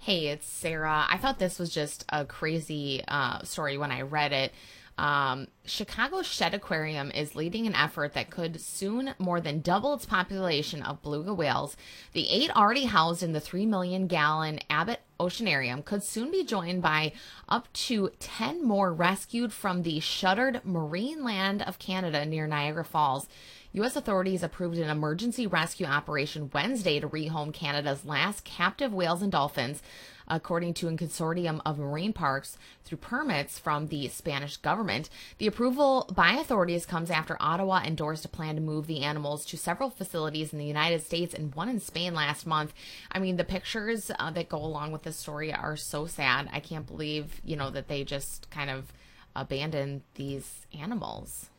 Hey, it's Sarah. I thought this was just a crazy story when I read it. Chicago Shed Aquarium is leading an effort that could soon more than double its population of beluga whales. The eight already housed in the 3 million gallon Abbott Oceanarium could soon be joined by up to 10 more rescued from the shuttered marine land of Canada near Niagara Falls. U.S. authorities approved an emergency rescue operation Wednesday to rehome Canada's last captive whales and dolphins, according to a consortium of marine parks, through permits from the Spanish government. The approval by authorities comes after Ottawa endorsed a plan to move the animals to several facilities in the United States and one in Spain last month. I mean, the pictures that go along with this story are so sad. I can't believe, that they just kind of abandoned these animals.